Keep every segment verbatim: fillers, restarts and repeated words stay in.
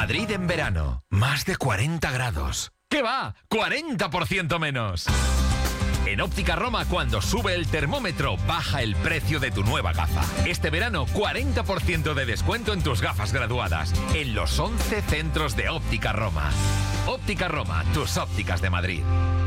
Madrid en verano. Más de cuarenta grados. ¿Qué va? ¡cuarenta por ciento menos! En Óptica Roma, cuando sube el termómetro, baja el precio de tu nueva gafa. Este verano, cuarenta por ciento de descuento en tus gafas graduadas. En los once centros de Óptica Roma. Óptica Roma, tus ópticas de Madrid.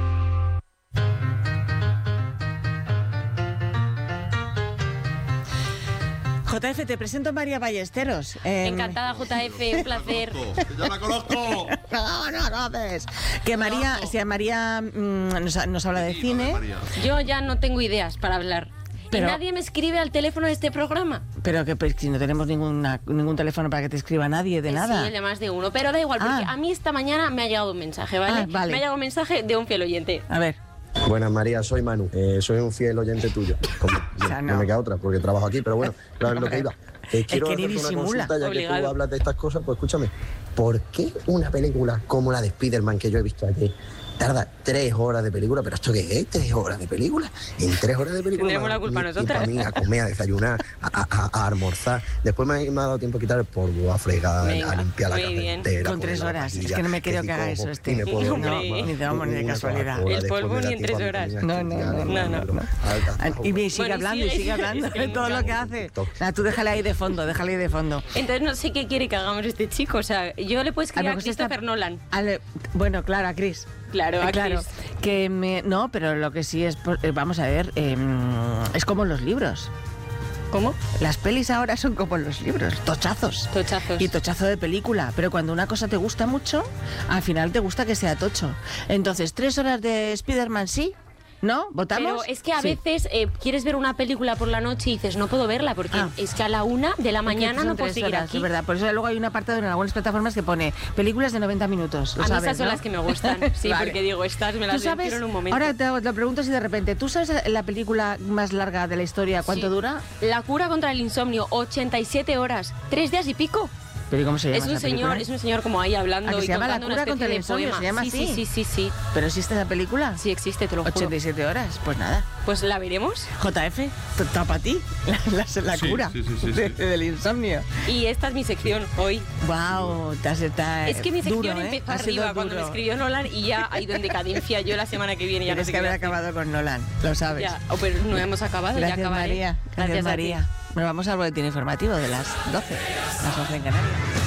J F, te presento a María Ballesteros. Eh, Encantada, J F, un placer. ¡Yo la conozco! No, no, no, ves. Que María, si a María mmm, nos, nos habla de cine. Yo ya no tengo ideas para hablar. Pero, ¿Y nadie me escribe al teléfono de este programa? Pero que pues, si no tenemos ninguna, ningún teléfono para que te escriba nadie de Eh, nada. Sí, el de más de uno. Pero da igual, porque Ah. a mí esta mañana me ha llegado un mensaje, ¿vale? Ah, vale. Me ha llegado un mensaje de un fiel oyente. A ver. Buenas, María, soy Manu. Eh, soy un fiel oyente tuyo. Como, O sea, no. no. me queda otra, porque trabajo aquí, pero bueno, claro, es lo que iba. Eh, quiero que ni hacerte una disimula. consulta, ya Obligado. que tú hablas de estas cosas, pues escúchame. ¿Por qué una película como la de Spider-Man que yo he visto aquí tarda tres horas de película? ¿Pero esto qué es? ¿Tres horas de película? En tres horas de película Tenemos me ha la culpa dado tiempo nosotras. a mí a comer, a desayunar, a, a, a almorzar. Después me ha, me ha dado tiempo a quitar el polvo, a fregar, Venga, a limpiar la muy casa bien. entera. Con tres poner la horas. Es vajilla, que no me creo si que haga cojo eso este. y me puedo Hombre. tomar Ni de vamos, ni de una casualidad. Coca-Cola El después polvo de la ni en tres tipa, horas. me No, tengo no, que no, estirar, no, no, no. alta, Ah, Y bien, sigue Bueno, hablando y sigue, sigue sigue, hablando es que de me todo lo que encanta. hace. Nada, tú déjale ahí de fondo, déjale ahí de fondo. Entonces no sé qué quiere que hagamos este chico. O sea, yo le puedo A escribir lo a, mejor se está- Christopher Nolan. Ale- bueno, claro, a Chris. Claro, a claro. Chris. Que me, no, pero lo que sí es, por- eh, vamos a ver, eh, es como los libros. ¿Cómo? Las pelis ahora son como los libros, tochazos. Tochazos. Y tochazo de película. Pero cuando una cosa te gusta mucho, al final te gusta que sea tocho. Entonces, tres horas de Spider-Man sí, ¿no? ¿Votamos? Pero es que a Sí. veces eh, quieres ver una película por la noche y dices, no puedo verla porque Ah. es que a la una de la Es que mañana son no puedo tres seguir horas, aquí. Es verdad, por eso luego hay un apartado en algunas plataformas que pone películas de noventa minutos. Lo A mí sabes, esas son ¿no? las que me gustan. Sí, Vale. porque digo, estas me ¿Tú las sabes? quiero en un momento. Ahora te, hago- te pregunto si de repente, ¿tú sabes la película más larga de la historia cuánto Sí. dura? La cura contra el insomnio, ochenta y siete horas, tres días y pico. ¿Pero y cómo se llama Es un esa señor, película? es un señor como ahí hablando ¿A que y se llama La contando una cura contra el especie de insomnio? poema. ¿Se llama sí, así? Sí, sí, sí, sí. ¿Pero existe esa película? Sí existe, te lo juro. ochenta y siete horas, pues nada. Pues la veremos. J F, está para ti, la, la, la Sí, cura sí, sí, sí, de- sí. del insomnio. Y esta es mi sección hoy. Wow, te has estado Es que mi sección duro, ¿eh? empezó Ha sido arriba cuando me duro. escribió Nolan y ya ha ido en decadencia. Yo la semana que viene ya no Tienes sé que qué voy haber a hacer. acabado con Nolan, lo sabes. Ya, oh, pero no hemos acabado, Gracias, ya acabaré. María. Gracias, Gracias a ti. María. Bueno, vamos al boletín informativo de las doce, las once en Canarias.